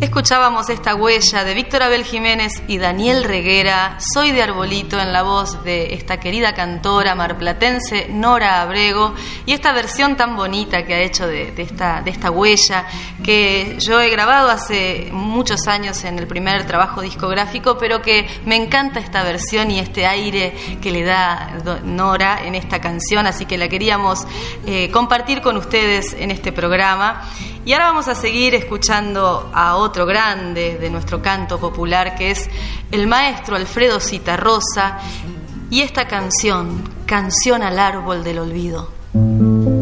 Escuchábamos esta huella de Víctor Abel Jiménez y Daniel Reguera, Soy de Arbolito, en la voz de esta querida cantora marplatense Nora Abrego, y esta versión tan bonita que ha hecho de esta huella, que yo he grabado hace muchos años en el primer trabajo discográfico, pero que me encanta esta versión y este aire que le da Nora en esta canción, así que la queríamos compartir con ustedes en este programa. Y ahora vamos a seguir escuchando a otro grande de nuestro canto popular, que es el maestro Alfredo Zitarrosa, y esta canción, Canción al Árbol del Olvido.